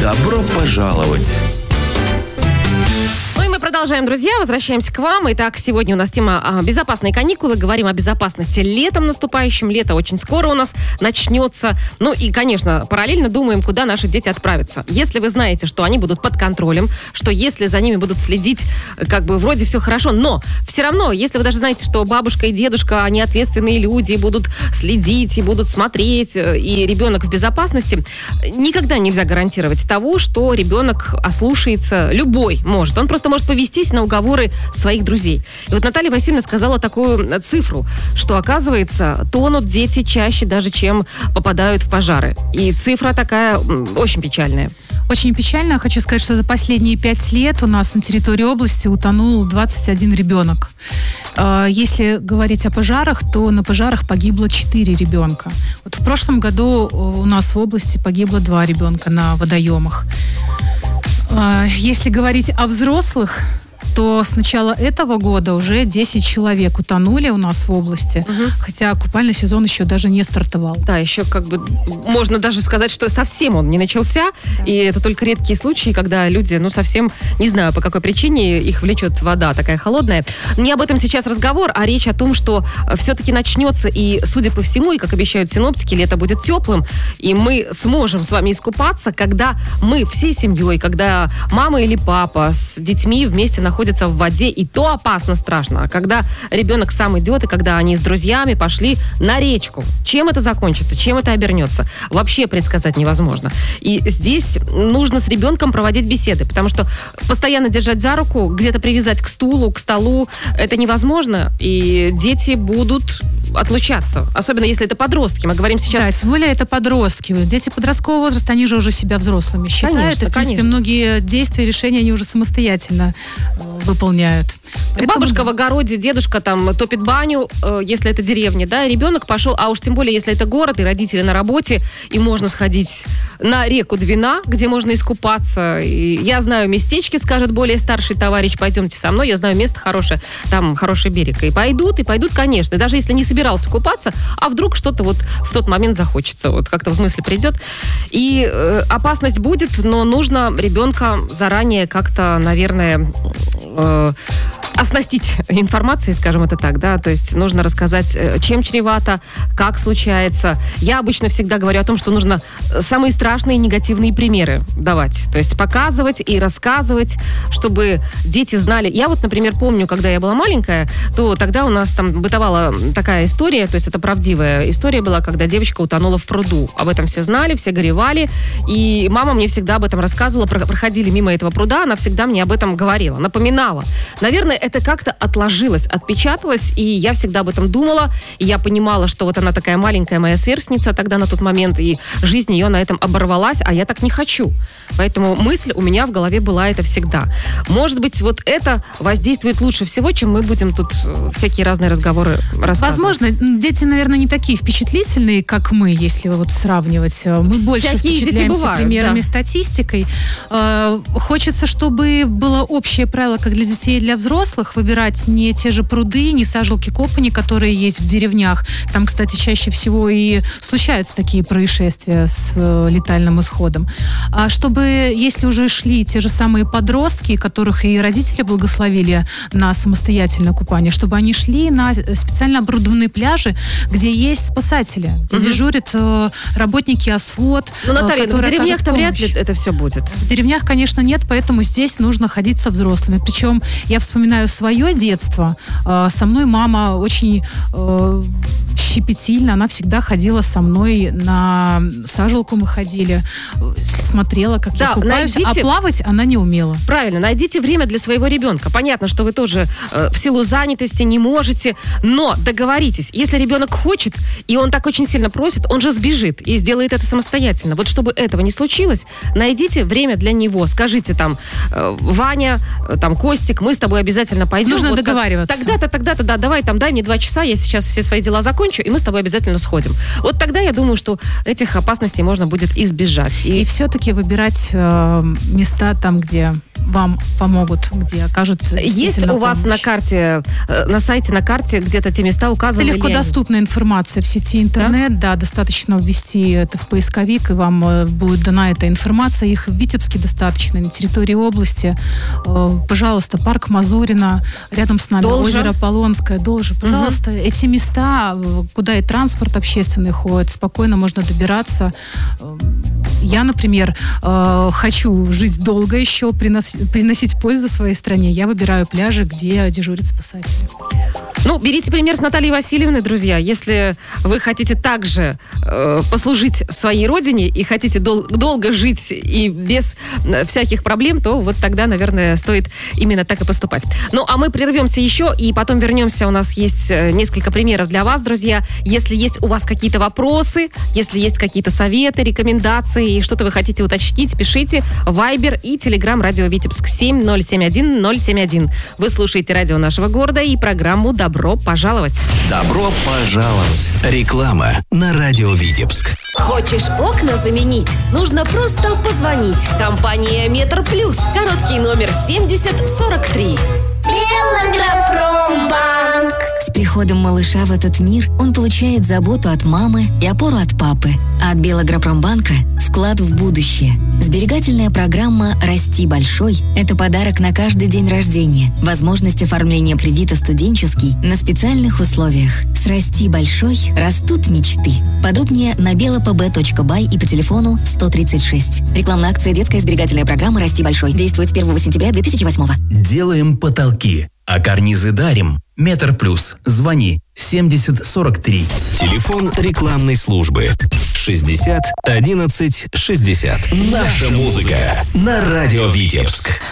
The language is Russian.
Добро пожаловать! Мы продолжаем, друзья, возвращаемся к вам. Итак, сегодня у нас тема безопасные каникулы. Говорим о безопасности летом наступающим. Лето очень скоро у нас начнется. Ну и, конечно, параллельно думаем, куда наши дети отправятся. Если вы знаете, что они будут под контролем, что если за ними будут следить, как бы вроде все хорошо, но все равно, если вы даже знаете, что бабушка и дедушка, они ответственные люди, будут следить и будут смотреть, и ребенок в безопасности, никогда нельзя гарантировать того, что ребенок ослушается. Любой может. Он просто может повестись на уговоры своих друзей. И вот Наталья Васильевна сказала такую цифру, что, оказывается, тонут дети чаще даже, чем попадают в пожары. И цифра такая очень печальная. Очень печально. Хочу сказать, что за последние 5 лет у нас на территории области утонул 21 ребенок. Если говорить о пожарах, то на пожарах погибло 4 ребенка. Вот в прошлом году у нас в области погибло 2 ребенка на водоемах. Если говорить о взрослых, то с начала этого года уже 10 человек утонули у нас в области, хотя купальный сезон еще даже не стартовал. Да, еще как бы можно даже сказать, что совсем он не начался, да. И это только редкие случаи, когда люди, совсем, не знаю, по какой причине их влечет вода такая холодная. Не об этом сейчас разговор, а речь о том, что все-таки начнется, и, судя по всему, и как обещают синоптики, лето будет теплым, и мы сможем с вами искупаться, когда мы всей семьей, когда мама или папа с детьми вместе находятся в воде, и то опасно, страшно. А когда ребенок сам идет, и когда они с друзьями пошли на речку, чем это закончится, чем это обернется, вообще предсказать невозможно. И здесь нужно с ребенком проводить беседы, потому что постоянно держать за руку, где-то привязать к стулу, к столу, это невозможно, и дети будут отлучаться, особенно если это подростки. Мы говорим сейчас... Да, тем более это подростки. Дети подросткового возраста, они же уже себя взрослыми считают. Конечно, и, в принципе, многие действия, решения они уже самостоятельно выполняют. Поэтому... Бабушка в огороде, дедушка там топит баню, если это деревня, да, ребенок пошел, а уж тем более, если это город, и родители на работе, и можно сходить на реку Двина, где можно искупаться. И я знаю местечки, скажет более старший товарищ, пойдемте со мной, я знаю место хорошее, там хороший берег. И пойдут, конечно. И даже если не собирался купаться, а вдруг что-то вот в тот момент захочется, вот как-то в мысли придет. И опасность будет, но нужно ребенка заранее как-то, наверное, оснастить информацией, скажем это так, да, то есть нужно рассказать, чем чревато, как случается. Я обычно всегда говорю о том, что нужно самые страшные негативные примеры давать, то есть показывать и рассказывать, чтобы дети знали. Я вот, например, помню, когда я была маленькая, то тогда у нас там бытовала такая история, то есть это правдивая история была, когда девочка утонула в пруду. Об этом все знали, все горевали, и мама мне всегда об этом рассказывала, проходили мимо этого пруда, она всегда мне об этом говорила, напоминала. Наверное, это как-то отложилось, отпечаталось, и я всегда об этом думала, и я понимала, что вот она такая маленькая моя сверстница тогда на тот момент, и жизнь ее на этом оборвалась, а я так не хочу. Поэтому мысль у меня в голове была это всегда. Может быть, вот это воздействует лучше всего, чем мы будем тут всякие разные разговоры рассказывать. Возможно, дети, наверное, не такие впечатлительные, как мы, если вот сравнивать. Мы больше впечатляемся примерами, да, статистикой. Хочется, чтобы было общее правило, как для детей и для взрослых, выбирать не те же пруды, не сажалки-копани, которые есть в деревнях. Там, кстати, чаще всего и случаются такие происшествия с летальным исходом. А чтобы, если уже шли те же самые подростки, которых и родители благословили на самостоятельное купание, чтобы они шли на специально оборудованные пляжи, где есть спасатели, где дежурят работники ОСВОД. Ну, Наталья, в деревнях-то вряд ли это все будет. В деревнях, конечно, нет, поэтому здесь нужно ходить со взрослыми. Причем я вспоминаю свое детство. Со мной мама очень щепетильно, она всегда ходила со мной на сажалку, мы ходили, смотрела, как я купаюсь, а плавать она не умела. Правильно, найдите время для своего ребенка. Понятно, что вы тоже в силу занятости не можете, но договоритесь. Если ребенок хочет, и он так очень сильно просит, он же сбежит и сделает это самостоятельно. Вот чтобы этого не случилось, найдите время для него. Скажите там, Ваня, там, Костик, мы с тобой обязательно пойдем. Нужно договариваться. Тогда-то, да, давай там, дай мне 2 часа, я сейчас все свои дела закончу, и мы с тобой обязательно сходим. Вот тогда я думаю, что этих опасностей можно будет избежать. И все-таки выбирать места там, где вам помогут, где окажут. Есть у вас на карте, на сайте, на карте где-то те места указаны? Это легко доступная информация в сети интернет, да, достаточно ввести это в поисковик, и вам будет дана эта информация. Их в Витебске достаточно, на территории области. Пожалуйста, парк Мазурина, рядом с нами озеро Полонское, Должа. Пожалуйста, эти места, куда и транспорт общественный ходит, спокойно можно добираться. Я, например, хочу жить долго еще, приносить пользу своей стране. Я выбираю пляжи, где дежурят спасатели. Ну, берите пример с Натальей Васильевной, друзья. Если вы хотите также послужить своей родине и хотите долго жить и без всяких проблем, то вот тогда, наверное, стоит именно так и поступать. Ну, а мы прервемся еще и потом вернемся. У нас есть несколько примеров для вас, друзья. Если есть у вас какие-то вопросы, если есть какие-то советы, рекомендации и что-то вы хотите уточнить, пишите в Viber и Telegram радио Витебск 7071-071. Вы слушаете радио нашего города и программу «Добро пожаловать». Добро пожаловать. Реклама на радио Витебск. Хочешь окна заменить? Нужно просто позвонить. Компания «Метр Плюс». Короткий номер 7043. Белагропромбанк. С приходом малыша в этот мир он получает заботу от мамы и опору от папы. А от Белагропромбанка вклад в будущее. Сберегательная программа «Расти большой» – это подарок на каждый день рождения. Возможность оформления кредита студенческий на специальных условиях. С «Расти большой» растут мечты. Подробнее на belapb.by и по телефону 136. Рекламная акция «Детская сберегательная программа «Расти большой». Действует с 1 сентября 2008. Делаем потолки, а карнизы дарим. Метр Плюс. Звони 7043. Телефон рекламной службы 60 11 60. Наша музыка на радио Витебск.